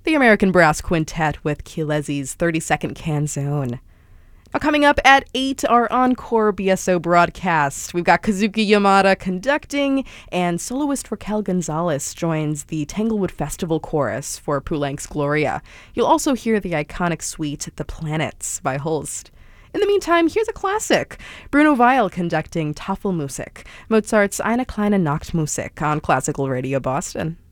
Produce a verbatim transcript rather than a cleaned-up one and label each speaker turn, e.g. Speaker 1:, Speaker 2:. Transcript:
Speaker 1: the American Brass Quintet with Chielesi's thirty-second Canzone. Now coming up at eight, our encore B S O broadcast. We've got Kazuki Yamada conducting, and soloist Raquel Gonzalez joins the Tanglewood Festival Chorus for Poulenc's Gloria. You'll also hear the iconic suite The Planets by Holst. In the meantime, here's a classic. Bruno Weil conducting Tafelmusik, Mozart's Eine kleine Nachtmusik on Classical Radio Boston.